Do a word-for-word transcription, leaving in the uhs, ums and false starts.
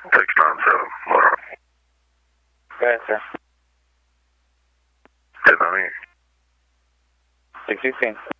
six nine seven, what up? Go ahead, sir. ten ninety-eight. six sixteen.